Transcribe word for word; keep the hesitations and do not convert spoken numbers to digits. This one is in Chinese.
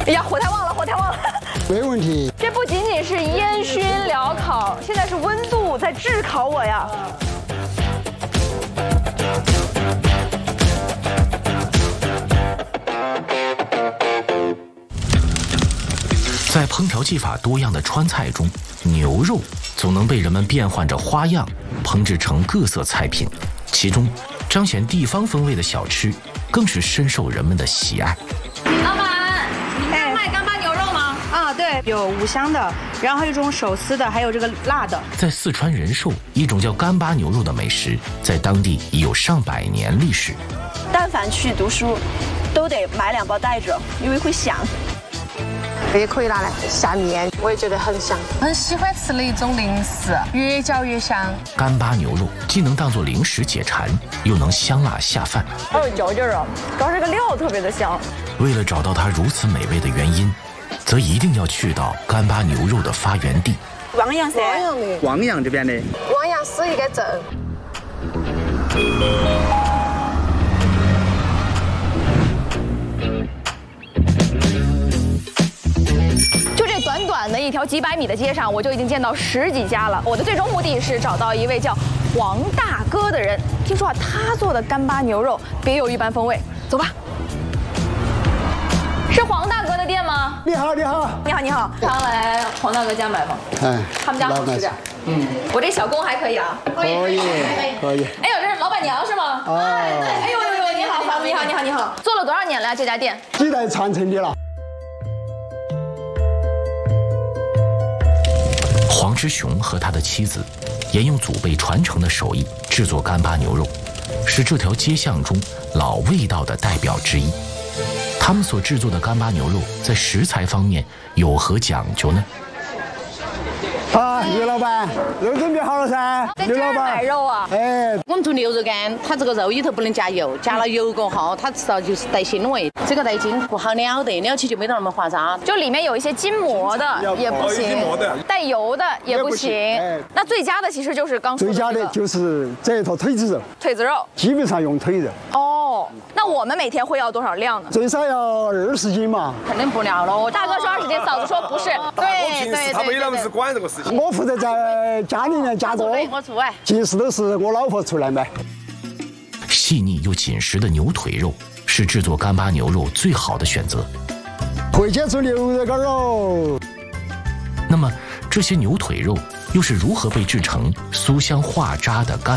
哎呀，火太旺了，火太旺了。 没问题。 这不仅仅是烟熏燎烤，现在是温度在炙烤我呀。 在烹调技法多样的川菜中，牛肉总能被人们变换着花样烹制成各色菜品，其中彰显地方风味的小吃更是深受人们的喜爱。 老板，你们家卖干巴牛肉吗？ 啊，对，有五香的，然后还有这种手撕的，还有这个辣的。 在四川仁寿，一种叫干巴牛肉的美食，在当地已有上百年历史。 但凡去读书，都得买两包带着，因为会响。 也可以拿来下面，我也觉得很香， 很喜欢吃的一种零食，越嚼越香。 干巴牛肉既能当作零食解馋，又能香辣下饭。 还有嚼劲儿啊，主要这个料特别的香。 为了找到它如此美味的原因，则一定要去到干巴牛肉的发源地 ——汪洋噻。 汪洋的， 汪洋这边的。 汪洋是一个镇。 短短的一条几百米的街上，我就已经见到十几家了。我的最终目的是找到一位叫黄大哥的人，听说啊，他做的干巴牛肉别有一般风味。走吧。是黄大哥的店吗？ 你好，你好， 你好，你好。常来黄大哥家买吗？ 哎， 他们家好吃点。嗯，我这小工还可以啊。 可以，可以。 哎呦，这是老板娘是吗？ 哎， 对。哎呦呦呦，你好，你好，你好，你好。做了多少年了这家店？ 几代传承的了。 黄之雄和他的妻子沿用祖辈传承的手艺制作干巴牛肉，是这条街巷中老味道的代表之一。他们所制作的干巴牛肉在食材方面有何讲究呢？ 啊，刘老板，肉准备好了噻。 在这儿买肉啊？ 哎， 我们做牛肉干，它这个肉里头不能加油，加了油过后，它吃到就是带腥味。这个带筋不好撩的，撩起就没得那么滑渣。 就里面有一些筋膜的也不行，带油的也不行。那最佳的其实就是刚说的最佳的就是这一坨腿子肉， 腿子肉， 基本上用腿肉。 哦，那我们每天会要多少量呢？ 最少要二十斤嘛。 肯定不了喽。 大哥说二十斤，嫂子说不是。对对对， 他没那么是管这个事情。 我负责在家里面加工， 我做哎， 其实都是我老婆出来卖。 细腻又紧实的牛腿肉是制作干巴牛肉最好的选择。 会切出牛肉干肉。 那么这些牛腿肉又是如何被制成酥香化渣的干